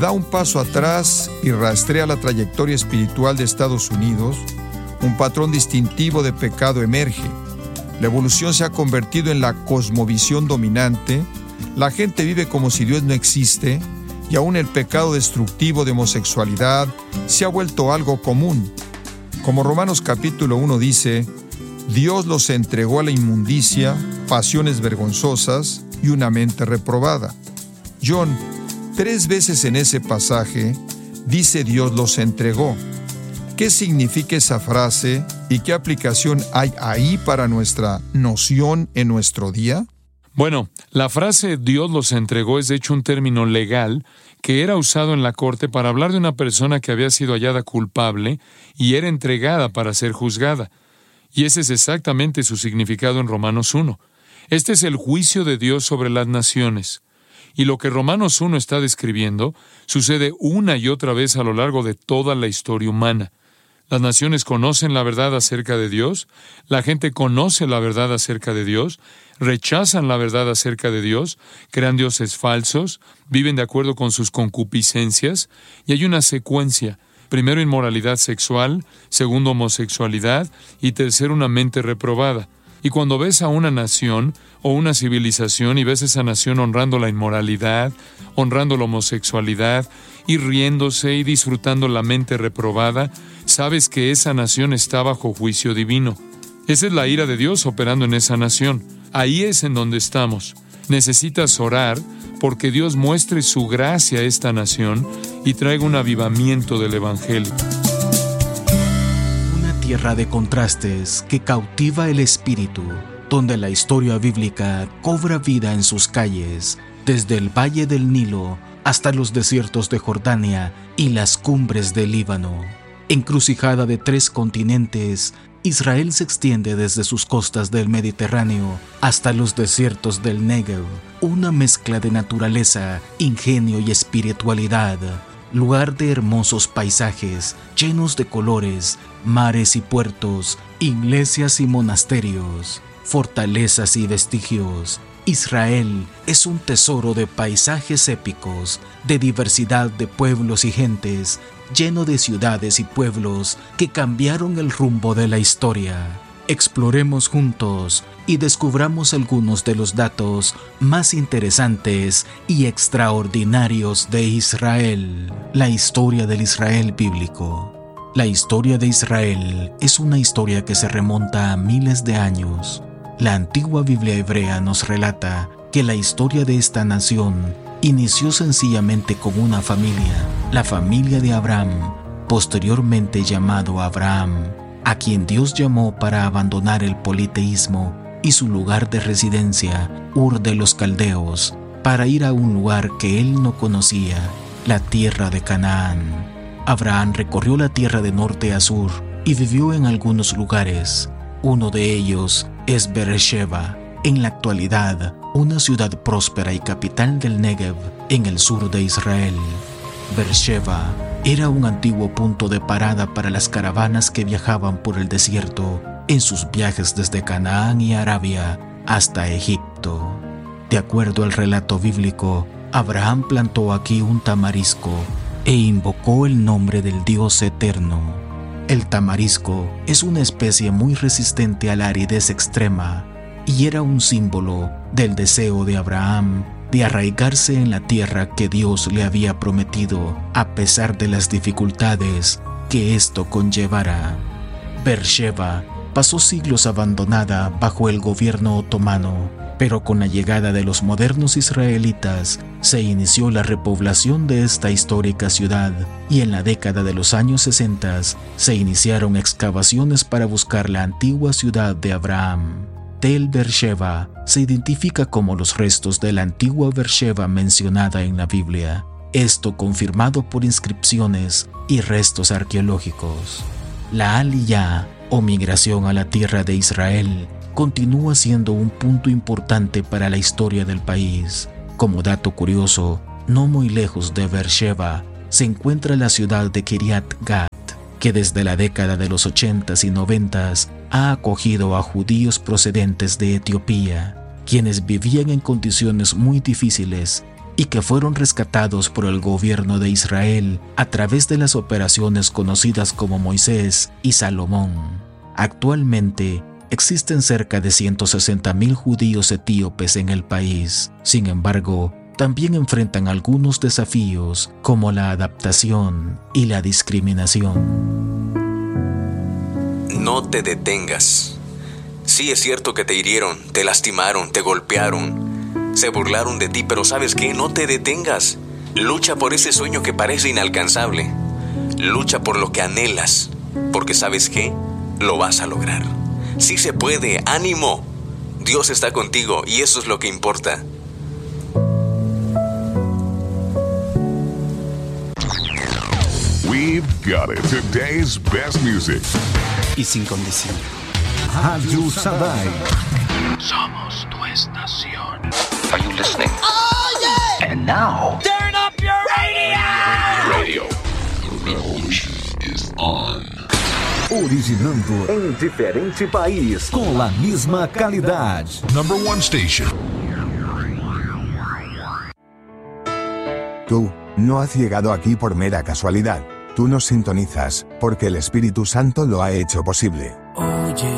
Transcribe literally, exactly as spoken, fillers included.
da un paso atrás y rastrea la trayectoria espiritual de Estados Unidos, un patrón distintivo de pecado emerge. La evolución se ha convertido en la cosmovisión dominante, la gente vive como si Dios no existe, y aún el pecado destructivo de homosexualidad se ha vuelto algo común. Como Romanos capítulo uno dice, Dios los entregó a la inmundicia, pasiones vergonzosas y una mente reprobada. John, tres veces en ese pasaje, dice Dios los entregó. ¿Qué significa esa frase y qué aplicación hay ahí para nuestra noción en nuestro día? Bueno, la frase Dios los entregó es de hecho un término legal que era usado en la corte para hablar de una persona que había sido hallada culpable y era entregada para ser juzgada. Y ese es exactamente su significado en Romanos uno. Este es el juicio de Dios sobre las naciones. Y lo que Romanos uno está describiendo sucede una y otra vez a lo largo de toda la historia humana. Las naciones conocen la verdad acerca de Dios, la gente conoce la verdad acerca de Dios, rechazan la verdad acerca de Dios, crean dioses falsos, viven de acuerdo con sus concupiscencias, y hay una secuencia. Primero, inmoralidad sexual, segundo, homosexualidad, y tercero, una mente reprobada. Y cuando ves a una nación o una civilización y ves a esa nación honrando la inmoralidad, honrando la homosexualidad, y riéndose y disfrutando la mente reprobada, sabes que esa nación está bajo juicio divino. Esa es la ira de Dios operando en esa nación. Ahí es en donde estamos. Necesitas orar porque Dios muestre su gracia a esta nación y traiga un avivamiento del Evangelio. Una tierra de contrastes que cautiva el espíritu, donde la historia bíblica cobra vida en sus calles, desde el valle del Nilo hasta los desiertos de Jordania y las cumbres del Líbano. Encrucijada de tres continentes, Israel se extiende desde sus costas del Mediterráneo hasta los desiertos del Negev, una mezcla de naturaleza, ingenio y espiritualidad, lugar de hermosos paisajes llenos de colores, mares y puertos, iglesias y monasterios, fortalezas y vestigios. Israel es un tesoro de paisajes épicos, de diversidad de pueblos y gentes, lleno de ciudades y pueblos que cambiaron el rumbo de la historia. Exploremos juntos y descubramos algunos de los datos más interesantes y extraordinarios de Israel. La historia del Israel bíblico. La historia de Israel es una historia que se remonta a miles de años. La antigua Biblia hebrea nos relata que la historia de esta nación inició sencillamente con una familia, la familia de Abraham, posteriormente llamado Abraham, a quien Dios llamó para abandonar el politeísmo y su lugar de residencia, Ur de los Caldeos, para ir a un lugar que él no conocía, la tierra de Canaán. Abraham recorrió la tierra de norte a sur y vivió en algunos lugares. Uno de ellos es Beersheba, en la actualidad una ciudad próspera y capital del Negev, en el sur de Israel. Beersheba era un antiguo punto de parada para las caravanas que viajaban por el desierto en sus viajes desde Canaán y Arabia hasta Egipto. De acuerdo al relato bíblico, Abraham plantó aquí un tamarisco e invocó el nombre del Dios eterno. El tamarisco es una especie muy resistente a la aridez extrema y era un símbolo del deseo de Abraham de arraigarse en la tierra que Dios le había prometido a pesar de las dificultades que esto conllevara. Beersheba pasó siglos abandonada bajo el gobierno otomano, pero con la llegada de los modernos israelitas se inició la repoblación de esta histórica ciudad y en la década de los años sesenta se iniciaron excavaciones para buscar la antigua ciudad de Abraham. Tel Beersheba se identifica como los restos de la antigua Beersheba mencionada en la Biblia, esto confirmado por inscripciones y restos arqueológicos. La Aliyá, o migración a la tierra de Israel, continúa siendo un punto importante para la historia del país. Como dato curioso, no muy lejos de Beersheba se encuentra la ciudad de Kiryat Gat, que desde la década de los ochentas y noventas ha acogido a judíos procedentes de Etiopía, quienes vivían en condiciones muy difíciles y que fueron rescatados por el gobierno de Israel a través de las operaciones conocidas como Moisés y Salomón. Actualmente, existen cerca de ciento sesenta mil judíos etíopes en el país. Sin embargo, también enfrentan algunos desafíos como la adaptación y la discriminación. No te detengas. Sí es cierto que te hirieron, te lastimaron, te golpearon, se burlaron de ti, pero ¿sabes qué? No te detengas. Lucha por ese sueño que parece inalcanzable. Lucha por lo que anhelas, porque ¿sabes qué? Lo vas a lograr. Sí se puede, ánimo. Dios está contigo y eso es lo que importa. We've got it. Today's best music. Y sin condición. Rádio Shaddai. Somos tu estación. Are you listening? Oh, yeah! And now, turn up your radio! Radio. Revolution is on. Originando em diferente país, com a mesma qualidade. Number one station. Tú no has llegado aquí por mera casualidad. Tú nos sintonizas porque el Espíritu Santo lo ha hecho posible. Oye.